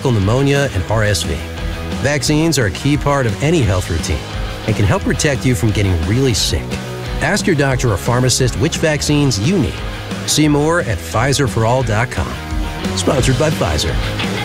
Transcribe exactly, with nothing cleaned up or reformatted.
pneumococcal pneumonia, and R S V. Vaccines are a key part of any health routine and can help protect you from getting really sick. Ask your doctor or pharmacist which vaccines you need. See more at Pfizer for all dot com. Sponsored by Pfizer.